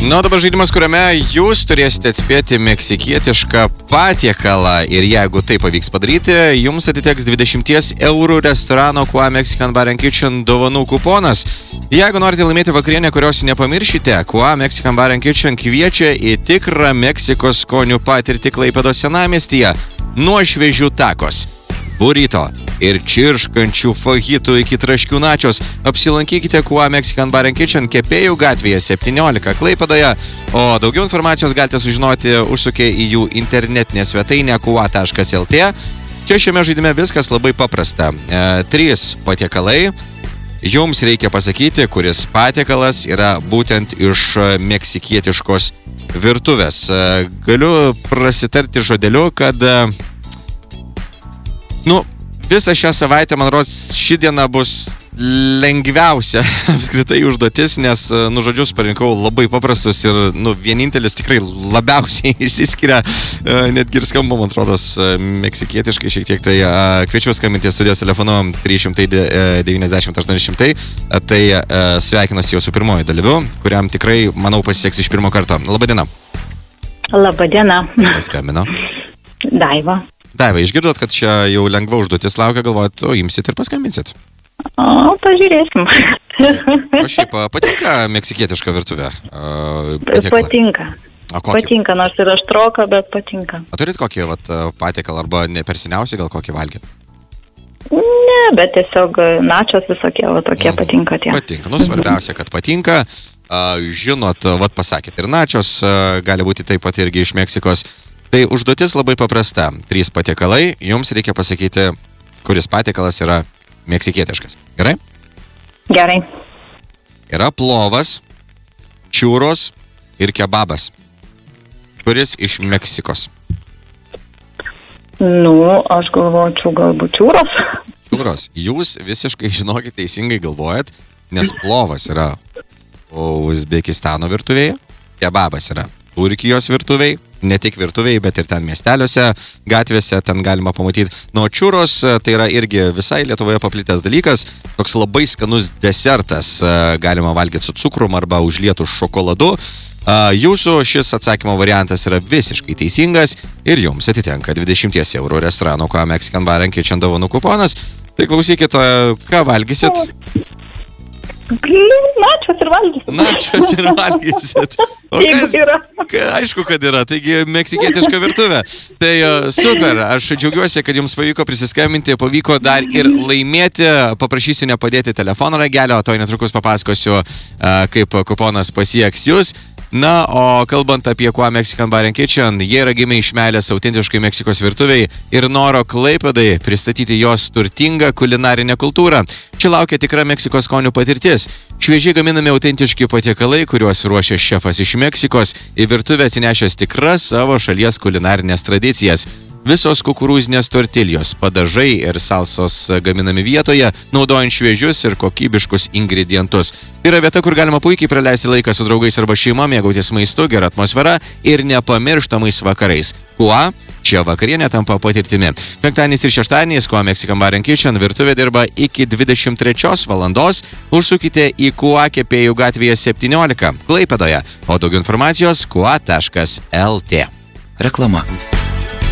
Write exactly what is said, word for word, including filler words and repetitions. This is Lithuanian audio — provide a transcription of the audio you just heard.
Nu, dabar žaidimas, kuriame jūs turėsite atspėti meksikietišką patiekalą ir jeigu tai pavyks padaryti, jums atiteks dvidešimt eurų restorano Kua Mexican Bar and Kitchen dovanų kuponas. Jeigu norite laimėti vakarienę, kurios nepamiršite, Kua Mexican Bar and Kitchen kviečia į tikrą Meksikos skonių patirtį Klaipėdos senamiestyje. Nuo šviežių takos, burrito ir čirškančių fajitų iki traškių načios. Apsilankykite Kua Mexican Bar and Kitchen Kepėjų gatvėje septyniolika Klaipėdoje, o daugiau informacijos galite sužinoti užsukę į jų internetinę svetainę kua taškas lt. Čia šiame žaidime viskas labai paprasta. E, trys patiekalai. Jums reikia pasakyti, kuris patiekalas yra būtent iš meksikietiškos virtuvės. E, galiu prasitarti žodeliu, kad Nu, visą šią savaitę, man rodos, ši diena bus lengviausia apskritai užduotis, nes, nu, žodžius parinkau labai paprastus ir, nu, vienintelis tikrai labiausiai išsiskiria, netgi ir skamba, man atrodos, meksikietiškai šiek tiek. Tai kviečiu skambinti studijos telefonu trys devyniasdešimt aštuoni šimtai. Tai sveikinuosi jau su pirmoju dalyviu, kuriam tikrai, manau, pasiseks iš pirmo karto. Labadiena. Labadiena. Kas skambino? Daiva. Daiva, išgirdot, kad čia jau lengva užduotis laukia, galvojat, o imsit ir paskambinsit? O, pažiūrėsim. O šiaip, patinka meksikietiška virtuvė? Patiekalą? Patinka. Patinka, nors ir aštroka, bet patinka. O turit kokį vat, patiekalą, arba ne per seniausiai gal kokį valgėt? Ne, bet tiesiog načios visokie, va tokie mm. patinka tie. Patinka, nu svarbiausia, kad patinka. Žinot, vat pasakėt, ir načios gali būti taip pat irgi iš Meksikos. Tai užduotis labai paprasta. Trys patiekalai, jums reikia pasakyti, kuris patiekalas yra meksikietiškas. Gerai? Gerai. Yra plovas, čiūros ir kebabas. Kuris iš Meksikos? Nu, aš galvočiau galbūt čiūros. Čiūros. Jūs visiškai žinokit teisingai galvojat, nes plovas yra Uzbekistano virtuvėje, kebabas yra Turkijos virtuvėje, ne tik virtuvėje, bet ir ten miesteliuose, gatvėse, ten galima pamatyti. Nuo čiūros tai yra irgi visai Lietuvoje paplitęs dalykas, toks labai skanus desertas, galima valgyti su cukrum arba užlietų šokoladu. Jūsų šis atsakymo variantas yra visiškai teisingas ir jums atitenka dvidešimt eurų restorano Kua Mexican Bar and Kitchen dovanų kuponas. Tai klausykit, ką valgysit? Načios ir valgysit. Načios ir valgysit. O kas, yra. Aišku, kad yra. Taigi, meksikietiška virtuvė. Tai super. Aš džiaugiuosi, kad jums pavyko prisiskambinti, pavyko dar ir laimėti. Paprašysiu nepadėti telefono ragelio, o to netrukus papasakosiu, kaip kuponas pasieks jūs. Na, o kalbant apie Kua Mexican Bar and Kitchen, jie yra gimę iš meilės autentiškai Meksikos virtuviai ir noro Klaipėdai pristatyti jos turtingą kulinarinę kultūrą. Čia laukia tikra Meksikos skonių patirtis. Šviežiai gaminami autentiški patiekalai, kuriuos ruošia šefas iš Meksikos, į virtuvę atsinešęs tikras savo šalies kulinarinės tradicijas. Visos kukurūzinės tortiljos, padažai ir salsos gaminami vietoje, naudojant šviežius ir kokybiškus ingredientus. Tai yra vieta, kur galima puikiai praleisti laiką su draugais arba šeima, mėgautis maistu, gera atmosfera ir nepamirštamais vakarais. Kua? Čia vakarienė tampa patirtimi. Penktadieniais ir šeštadieniais Kua Mexican Bar and Kitchen virtuvė dirba iki dvidešimt trečios valandos. Užsukite į Kua Kepėjų gatvėje septyniolika Klaipėdoje. O daugiau informacijos kua taškas lt. Reklama.